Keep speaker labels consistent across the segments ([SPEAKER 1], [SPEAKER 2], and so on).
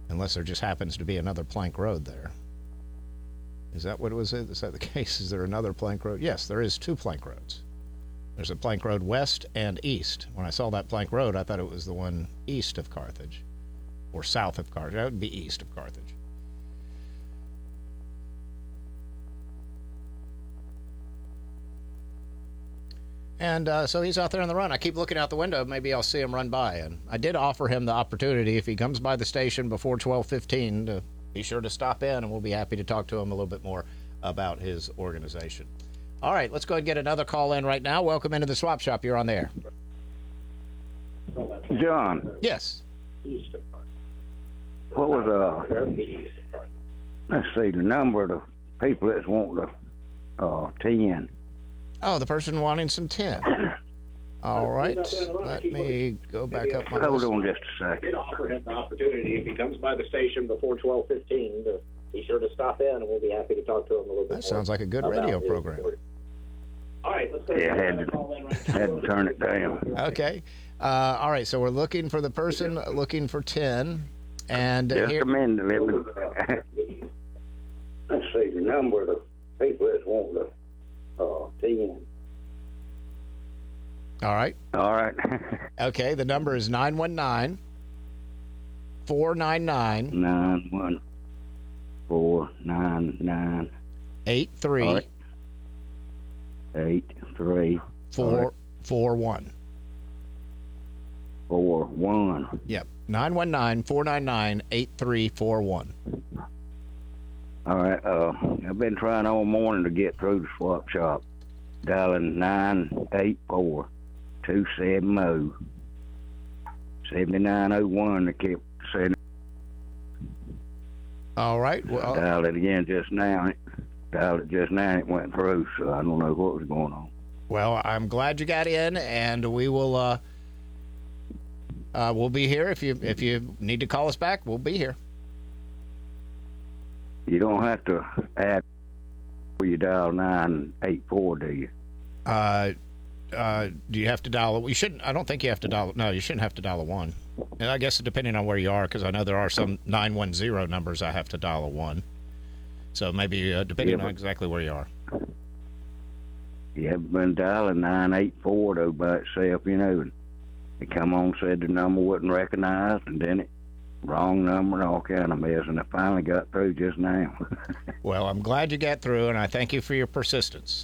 [SPEAKER 1] unless there just happens to be another plank road there. Is that what it was? Is that the case? Is there another plank road? Yes, there is 2 plank roads. There's a plank road west and east. When I saw that plank road, I thought it was the one east of Carthage, or south of Carthage. That would be east of Carthage. And so he's out there on the run. I keep looking out the window. Maybe I'll see him run by. And I did offer him the opportunity, if he comes by the station before 12:15, to be sure to stop in, and we'll be happy to talk to him a little bit more about his organization. All right, let's go ahead and get another call in right now. Welcome into the Swap Shop. You're on the air.
[SPEAKER 2] John.
[SPEAKER 1] Yes.
[SPEAKER 2] What was let's see, the number of the people that want the 10.
[SPEAKER 1] Oh, the person wanting some tin. All right. Let me go back up my
[SPEAKER 2] Hold
[SPEAKER 1] list.
[SPEAKER 2] on just a second.
[SPEAKER 3] Offer him the opportunity, if he comes by the station before 12:15, to be sure to stop in, and we'll be happy to talk to him a little bit more.
[SPEAKER 1] That sounds like a good radio program.
[SPEAKER 3] All right, let's go.
[SPEAKER 2] Yeah, had to turn it down.
[SPEAKER 1] Okay. All right, so we're looking for the person looking for 10. And
[SPEAKER 2] Just
[SPEAKER 1] here,
[SPEAKER 2] a minute, let me. Let's see, the number of the people that want the 10.
[SPEAKER 1] all right.
[SPEAKER 2] All right.
[SPEAKER 1] Okay, the number is 919 499
[SPEAKER 2] 91499
[SPEAKER 1] 83
[SPEAKER 2] 83
[SPEAKER 1] 441.
[SPEAKER 2] 41.
[SPEAKER 1] Yep, 919 499 8341.
[SPEAKER 2] All right. I've been trying all morning to get through the swap shop, dialing 984-270 7901. They kept saying.
[SPEAKER 1] All right.
[SPEAKER 2] I
[SPEAKER 1] Well,
[SPEAKER 2] dialed it again just now. It went through, so I don't know what was going on.
[SPEAKER 1] well, I'm glad you got in, and we will. We'll be here if you need to call us back. We'll be here.
[SPEAKER 2] You don't have to add where you dial 984, do you?
[SPEAKER 1] Do you have to dial? You shouldn't. I don't think you have to dial. No, you shouldn't have to dial a 1. And I guess depending on where you are, because I know there are some 910 numbers I have to dial a 1. So maybe depending on exactly where you are.
[SPEAKER 2] You haven't been dialing 984 though by itself, you know. And they come on, said the number wasn't recognized, and then it wrong number and all kind of mess, and I finally got through just now.
[SPEAKER 1] Well, I'm glad you got through, and I thank you for your persistence.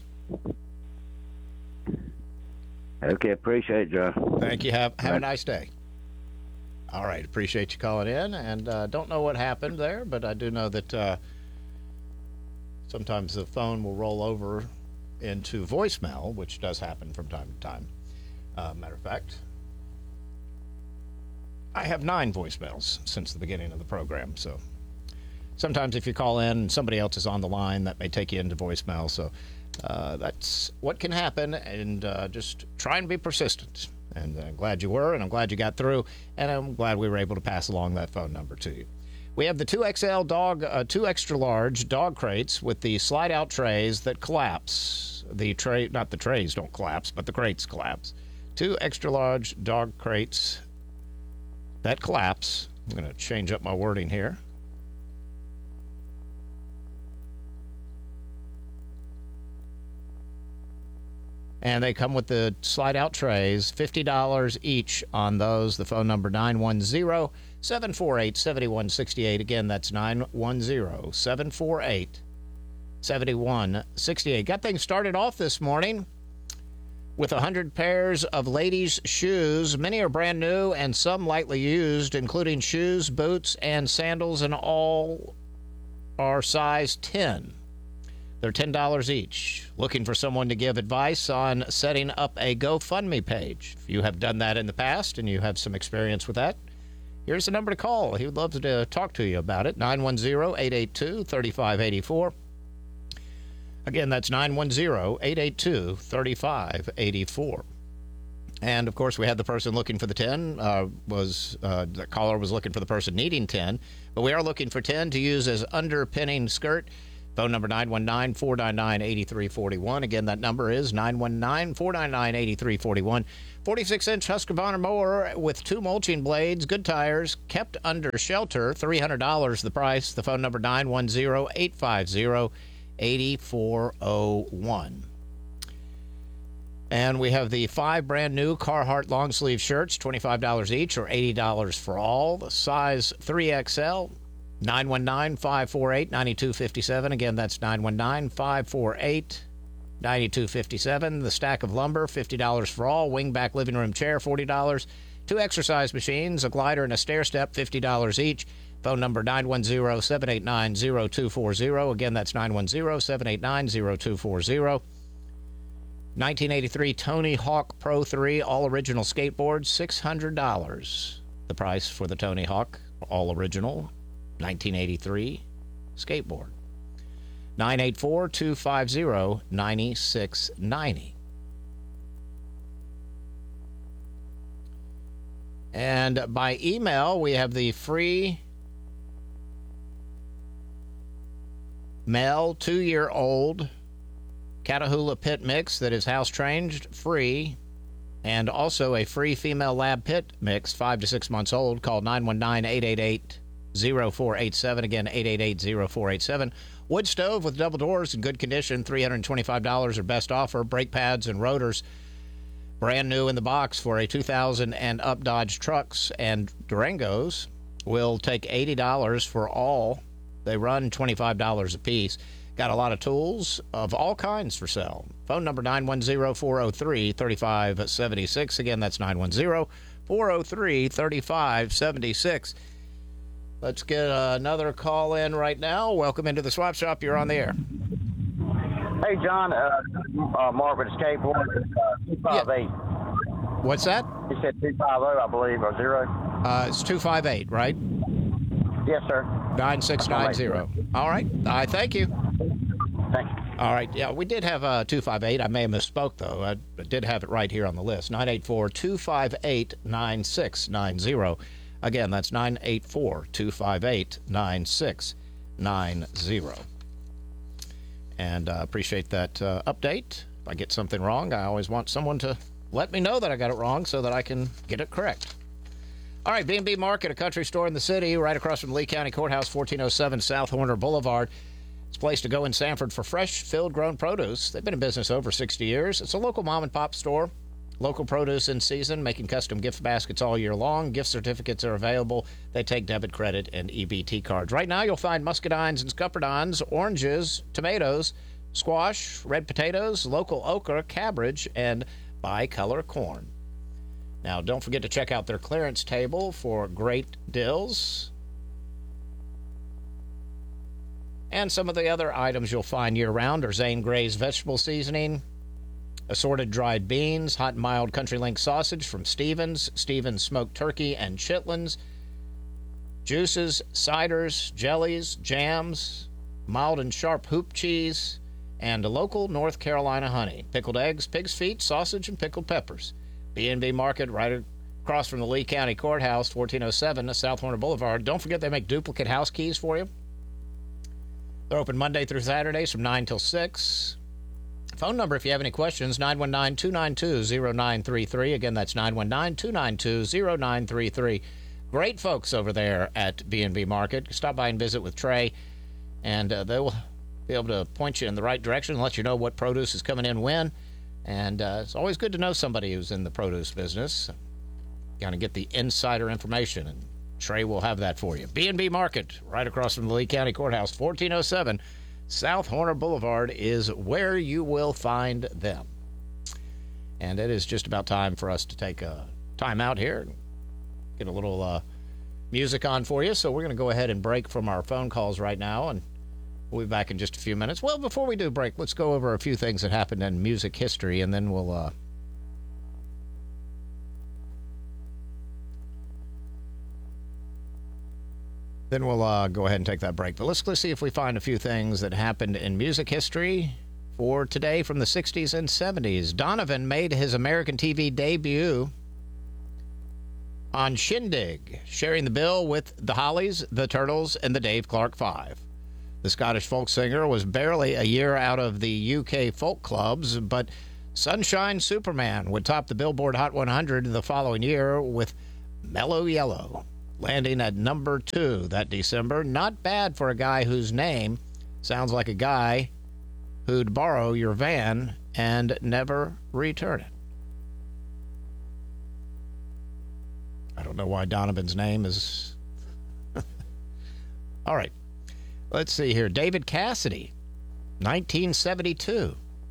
[SPEAKER 2] Okay, appreciate it, John.
[SPEAKER 1] Thank you. Have a nice day. All right, appreciate you calling in, and don't know what happened there, but I do know that sometimes the phone will roll over into voicemail, which does happen from time to time. Matter of fact, I have 9 voicemails since the beginning of the program, so sometimes if you call in and somebody else is on the line, that may take you into voicemail, so that's what can happen, and just try and be persistent. And I'm glad you were, and I'm glad you got through, and I'm glad we were able to pass along that phone number to you. We have the 2XL 2 extra large dog crates with the slide-out trays that collapse. Not the trays don't collapse, but the crates collapse. 2 extra large dog crates that collapse. I'm going to change up my wording here. And they come with the slide-out trays, $50 each on those. The phone number, 910-748-7168. Again, that's 910-748-7168. Got things started off this morning with 100 pairs of ladies' shoes. Many are brand new and some lightly used, including shoes, boots, and sandals, and all are size 10. They're $10 each. Looking for someone to give advice on setting up a GoFundMe page. If you have done that in the past and you have some experience with that, here's the number to call. He would love to talk to you about it. 910-882-3584. Again, that's 910-882-3584. And, of course, we had the person looking for the 10. The caller was looking for the person needing 10. But we are looking for 10 to use as underpinning skirt Phone number 919-499-8341. Again, that number is 919-499-8341. 46-inch Husqvarna mower with 2 mulching blades, good tires, kept under shelter, $300 the price. The phone number 910-850-8401. And we have the 5 brand new Carhartt long sleeve shirts, $25 each or $80 for all. The size 3XL. 919-548-9257. Again, that's 919-548-9257. The stack of lumber, $50 for all. Wingback living room chair, $40. 2 exercise machines, a glider and a stair step, $50 each. Phone number 910-789-0240. Again, that's 910-789-0240. 1983 Tony Hawk Pro 3 all original skateboard, $600. The price for the Tony Hawk all original 1983 skateboard. 984-250-9690. And by email, we have the free male 2-year-old Catahoula pit mix that is house trained, free, and also a free female lab pit mix, 5 to 6 months old, called 919-888-0487. Again, 888-0487. Wood stove with double doors in good condition, $325 or best offer. Brake pads and rotors, brand new in the box for a 2000 and up Dodge trucks and Durangos. Will take $80 for all. They run $25 a piece. Got a lot of tools of all kinds for sale. Phone number 910-403-3576. Again, that's 910-403-3576. Let's get another call in right now. Welcome into the Swap Shop. You're on the air.
[SPEAKER 4] Hey, John. Marvin Skateboard. 258.
[SPEAKER 1] Yeah. What's that?
[SPEAKER 4] You said 250, I believe, or 0?
[SPEAKER 1] It's 258, right?
[SPEAKER 4] Yes, sir.
[SPEAKER 1] 9690. All right. I thank you.
[SPEAKER 4] Thank you.
[SPEAKER 1] All right. Yeah, we did have 258. I may have misspoke, though. I did have it right here on the list. 984-258-9690. Again, that's 984-258-9690. And appreciate that update. If I get something wrong, I always want someone to let me know that I got it wrong so that I can get it correct. All right, B&B Market, a country store in the city, right across from Lee County Courthouse, 1407 South Horner Boulevard. It's a place to go in Sanford for fresh, field-grown produce. They've been in business over 60 years. It's a local mom-and-pop store. Local produce in season, making custom gift baskets all year long. Gift certificates are available. They take debit, credit, and EBT cards. Right now, you'll find muscadines and scupperdines, oranges, tomatoes, squash, red potatoes, local okra, cabbage, and bicolor corn. Now, don't forget to check out their clearance table for great deals. And some of the other items you'll find year-round are Zane Gray's vegetable seasoning, assorted dried beans, hot and mild Country Link sausage from Stevens, Stevens smoked turkey and chitlins, juices, ciders, jellies, jams, mild and sharp hoop cheese, and local North Carolina honey, pickled eggs, pig's feet, sausage, and pickled peppers. B&B Market right across from the Lee County Courthouse, 1407 South Horner Boulevard. Don't forget they make duplicate house keys for you. They're open Monday through Saturdays from 9 till 6. Phone number, if you have any questions, 919-292-0933. Again, that's 919-292-0933. Great folks over there at B&B Market. Stop by and visit with Trey, and they will be able to point you in the right direction and let you know what produce is coming in when. And it's always good to know somebody who's in the produce business. Kind of get the insider information, and Trey will have that for you. B&B Market, right across from the Lee County Courthouse, 1407 South Horner Boulevard is where you will find them. And it is just about time for us to take a time out here and get a little music on for you. So we're going to go ahead and break from our phone calls right now, and we'll be back in just a few minutes. Well, before we do break, let's go over a few things that happened in music history, and then we'll go ahead and take that break. But let's see if we find a few things that happened in music history for today from the 60s and 70s. Donovan made his American TV debut on Shindig, sharing the bill with the Hollies, the Turtles, and the Dave Clark Five. The Scottish folk singer was barely a year out of the UK folk clubs, but Sunshine Superman would top the Billboard Hot 100 the following year with Mellow Yellow, landing at number 2 that December. Not bad for a guy whose name sounds like a guy who'd borrow your van and never return it. I don't know why Donovan's name is... All right. Let's see here. David Cassidy, 1972.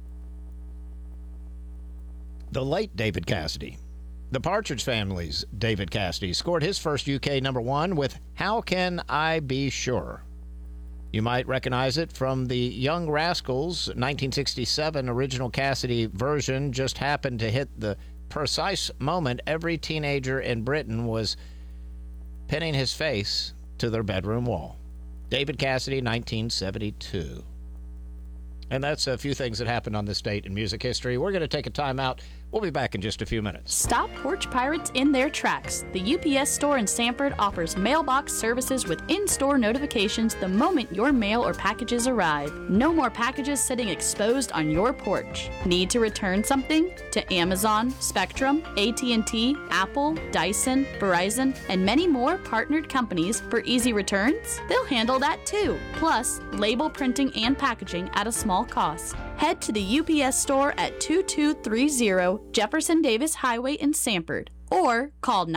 [SPEAKER 1] The late David Cassidy. The Partridge Family's David Cassidy scored his first UK number 1 with How Can I Be Sure? You might recognize it from the Young Rascals' 1967 original Cassidy version. Just happened to hit the precise moment every teenager in Britain was pinning his face to their bedroom wall. David Cassidy, 1972. And that's a few things that happened on this date in music history. We're going to take a time out. We'll be back in just a few minutes.
[SPEAKER 5] Stop porch pirates in their tracks. The UPS store in Sanford offers mailbox services with in-store notifications the moment your mail or packages arrive. No more packages sitting exposed on your porch. Need to return something? To Amazon, Spectrum, AT&T, Apple, Dyson, Verizon, and many more partnered companies for easy returns? They'll handle that too. Plus, label printing and packaging at a small cost. Head to the UPS store at 2230 Jefferson Davis Highway in Sanford or call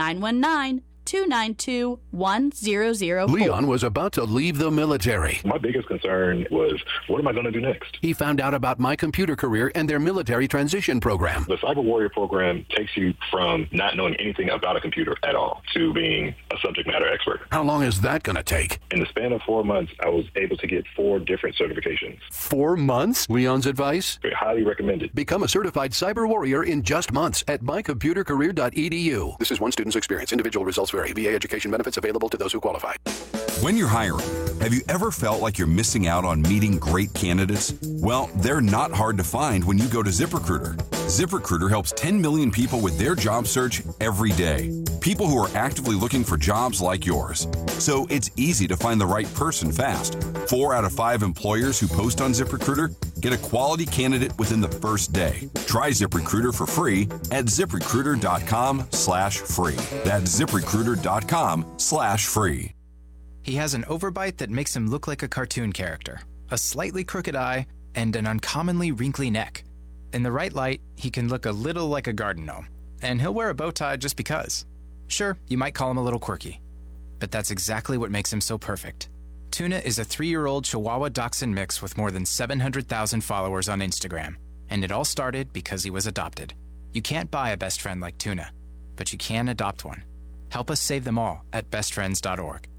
[SPEAKER 5] 919-292-1004.
[SPEAKER 6] Leon was about to leave the military.
[SPEAKER 7] My biggest concern was, what am I going to do next?
[SPEAKER 6] He found out about My Computer Career and their military transition program.
[SPEAKER 7] The Cyber Warrior program takes you from not knowing anything about a computer at all to being a subject matter expert.
[SPEAKER 6] How long is that going to take?
[SPEAKER 7] In the span of 4 months, I was able to get 4 different certifications.
[SPEAKER 6] 4 months? Leon's advice?
[SPEAKER 7] Very highly recommended.
[SPEAKER 6] Become a certified cyber warrior in just months at mycomputercareer.edu. This is one student's experience. Individual results vary. VA education benefits available to those who qualify.
[SPEAKER 8] When you're hiring, have you ever felt like you're missing out on meeting great candidates? Well, they're not hard to find when you go to ZipRecruiter. ZipRecruiter helps 10 million people with their job search every day. People who are actively looking for jobs like yours. So it's easy to find the right person fast. 4 out of 5 employers who post on ZipRecruiter get a quality candidate within the first day. Try ZipRecruiter for free at ZipRecruiter.com/free. That's ZipRecruiter.com/free.
[SPEAKER 9] He has an overbite that makes him look like a cartoon character, a slightly crooked eye, and an uncommonly wrinkly neck. In the right light, he can look a little like a garden gnome, and he'll wear a bow tie just because. Sure, you might call him a little quirky, but that's exactly what makes him so perfect. Tuna is a 3-year-old Chihuahua Dachshund mix with more than 700,000 followers on Instagram, and it all started because he was adopted. You can't buy a best friend like Tuna, but you can adopt one. Help us save them all at bestfriends.org.